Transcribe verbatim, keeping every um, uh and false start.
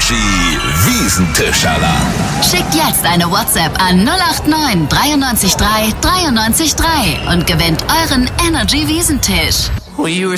Energy Wiesentischalarm. Schickt jetzt eine WhatsApp an null acht neun dreiundneunzig drei dreiundneunzig drei und gewinnt euren Energy Wiesentisch. Well, you were